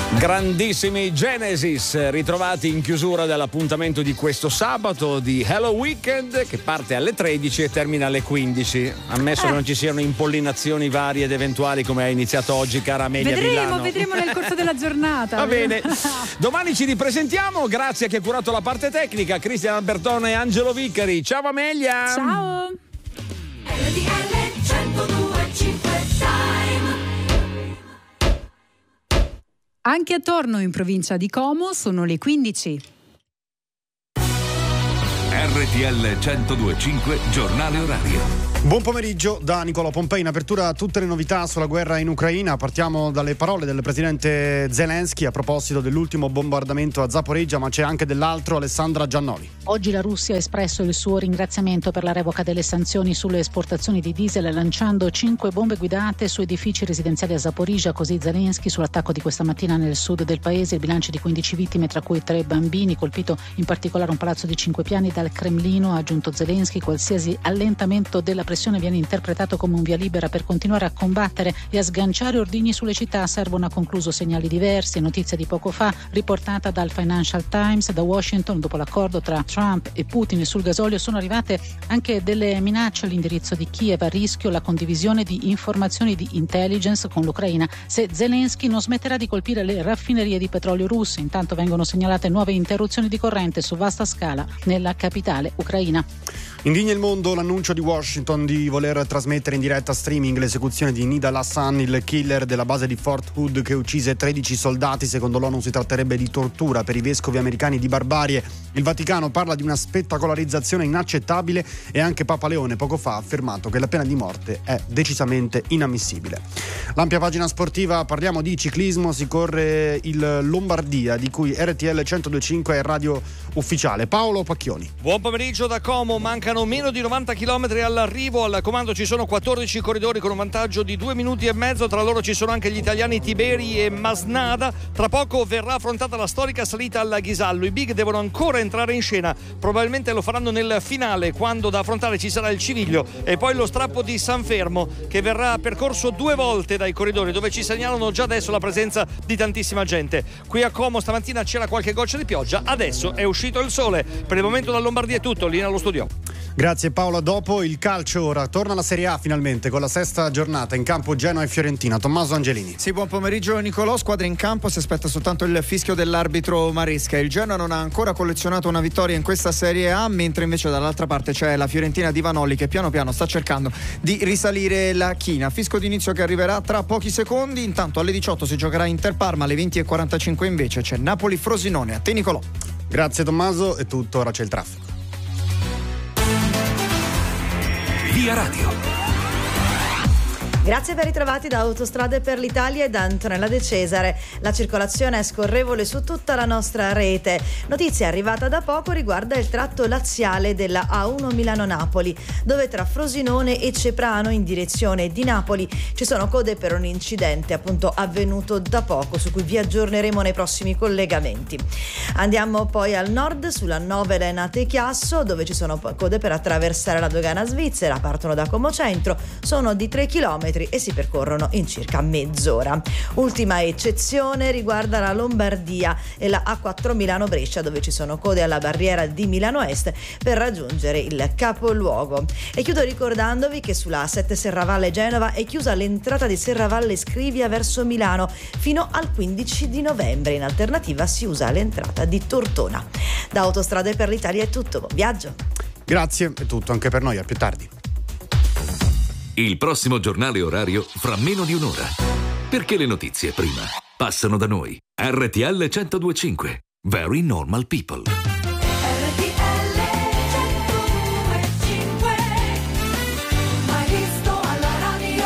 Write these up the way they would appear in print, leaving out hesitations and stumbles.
Grandissimi Genesis, ritrovati in chiusura dell'appuntamento di questo sabato di Hello Weekend, che parte alle 13 e termina alle 15. Ammesso che non ci siano impollinazioni varie ed eventuali come ha iniziato oggi, cara Amelia Villano. Vedremo nel corso della giornata. Va bene, domani ci ripresentiamo. Grazie a chi ha curato la parte tecnica, Cristian Albertone e Angelo Vicari. Ciao Amelia. Ciao. Anche a Torno, in provincia di Como, sono le 15. RTL 102.5 giornale orario. Buon pomeriggio da Nicola Pompei. In apertura tutte le novità sulla guerra in Ucraina. Partiamo dalle parole del presidente Zelensky a proposito dell'ultimo bombardamento a Zaporizhzhia, ma c'è anche dell'altro. Alessandra Giannoli. Oggi la Russia ha espresso il suo ringraziamento per la revoca delle sanzioni sulle esportazioni di diesel, lanciando 5 bombe guidate su edifici residenziali a Zaporizhzhia. Così Zelensky sull'attacco di questa mattina nel sud del paese. Il bilancio di 15 vittime, tra cui 3 bambini, colpito in particolare un palazzo di 5 piani dal Cremlino. Ha aggiunto Zelensky: qualsiasi allentamento della pressione viene interpretato come un via libera per continuare a combattere e a sganciare ordigni sulle città. Servono, ha concluso, segnali diversi. Notizia di poco fa riportata dal Financial Times. Da Washington, dopo l'accordo tra Trump e Putin sul gasolio, sono arrivate anche delle minacce all'indirizzo di Kiev. A rischio la condivisione di informazioni di intelligence con l'Ucraina se Zelensky non smetterà di colpire le raffinerie di petrolio russe. Intanto vengono segnalate nuove interruzioni di corrente su vasta scala nella capitale ucraina. Indigna il mondo l'annuncio di Washington di voler trasmettere in diretta streaming l'esecuzione di Nidal Hassan, il killer della base di Fort Hood che uccise 13 soldati. Secondo l'ONU si tratterebbe di tortura, per i vescovi americani di barbarie. Il Vaticano parla di una spettacolarizzazione inaccettabile e anche Papa Leone poco fa ha affermato che la pena di morte è decisamente inammissibile. L'ampia pagina sportiva, parliamo di ciclismo, si corre il Lombardia di cui RTL 102.5 è radio ufficiale. Paolo Pacchioni. Buon pomeriggio da Como, mancano meno di 90 km all'arrivo. Al comando ci sono 14 corridori con un vantaggio di 2 minuti e mezzo, tra loro ci sono anche gli italiani Tiberi e Masnada. Tra poco verrà affrontata la storica salita al Ghisallo. I big devono ancora entrare in scena, probabilmente lo faranno nel finale, quando da affrontare ci sarà il Civiglio e poi lo strappo di San Fermo, che verrà percorso 2 volte dai corridori, dove ci segnalano già adesso la presenza di tantissima gente. Qui a Como stamattina c'era qualche goccia di pioggia, adesso è uscito il sole. Per il momento da Lombardia è tutto, linea allo studio. Grazie Paola. Dopo il calcio ora torna la Serie A finalmente con la 6ª giornata, in campo Genoa e Fiorentina. Tommaso Angelini. Sì, buon pomeriggio Nicolò. Squadra in campo, si aspetta soltanto il fischio dell'arbitro Maresca. Il Genoa non ha ancora collezionato una vittoria in questa Serie A, mentre invece dall'altra parte c'è la Fiorentina di Vanoli che piano piano sta cercando di risalire la china. Fisco d'inizio che arriverà tra pochi secondi. Intanto alle 18 si giocherà Inter-Parma, alle 20:45 invece c'è Napoli-Frosinone. A te Nicolò. Grazie Tommaso, è tutto, ora c'è il traffico. Via Radio. Grazie, ben ritrovati da Autostrade per l'Italia e da Antonella De Cesare. La circolazione è scorrevole su tutta la nostra rete. Notizia arrivata da poco riguarda il tratto laziale della A1 Milano-Napoli, dove tra Frosinone e Ceprano in direzione di Napoli ci sono code per un incidente appunto avvenuto da poco, su cui vi aggiorneremo nei prossimi collegamenti. Andiamo poi al nord sulla 9 Lenate-Chiasso, dove ci sono code per attraversare la dogana svizzera. Partono da Como Centro, sono di 3 chilometri e si percorrono in circa mezz'ora. Ultima eccezione riguarda la Lombardia e la A4 Milano-Brescia, dove ci sono code alla barriera di Milano Est per raggiungere il capoluogo. E chiudo ricordandovi che sulla A7 Serravalle Genova è chiusa l'entrata di Serravalle Scrivia verso Milano fino al 15 di novembre. In alternativa si usa l'entrata di Tortona. Da Autostrade per l'Italia è tutto, buon viaggio. Grazie, è tutto anche per noi, a più tardi. Il prossimo giornale orario fra meno di un'ora. Perché le notizie prima passano da noi. RTL 102.5. Very normal people. RTL 102.5. Mai visto alla radio.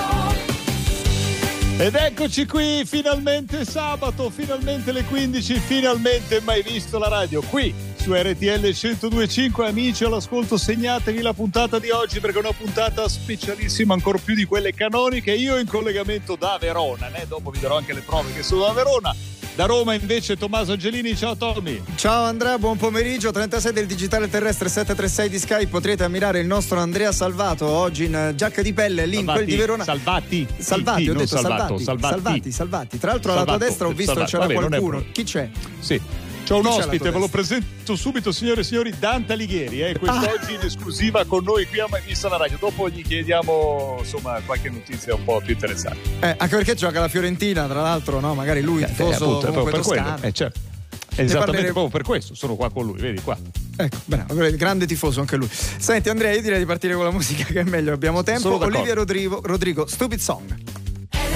Ed eccoci qui, finalmente sabato, finalmente le 15, finalmente mai visto la radio. Qui su RTL 102.5, amici all'ascolto, segnatevi la puntata di oggi perché è una puntata specialissima, ancora più di quelle canoniche. Io in collegamento da Verona, dopo vi darò anche le prove che sono da Verona, Da Roma invece Tommaso Angelini, ciao Tommy. Ciao Andrea, buon pomeriggio. 36 del digitale terrestre, 736 di Sky. Potrete ammirare il nostro Andrea Salvato oggi in giacca di pelle lì in quel di Verona. Salvati, ho detto Salvati. Tra l'altro alla tua destra ho visto c'era qualcuno. Chi c'è? Sì. C'ho un ospite, ve lo presento subito, signore e signori, Dante Alighieri, quest'oggi in esclusiva con noi qui a Mai Vista la Radio. Dopo gli chiediamo insomma qualche notizia un po' più interessante. Anche perché gioca la Fiorentina, tra l'altro, no? Magari lui tifoso appunto, per toscano. quello, certo. Esattamente proprio per questo sono qua con lui, vedi qua. Ecco, bene, grande tifoso anche lui. Senti Andrea, io direi di partire con la musica che è meglio, abbiamo tempo. Olivia Rodrigo, Stupid Song.